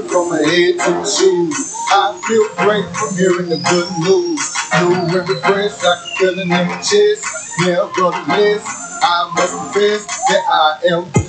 from my head to my shoes. I feel great from hearing the good news. New and refreshed, I can feel it in my chest. Never gonna miss. I must confess that I am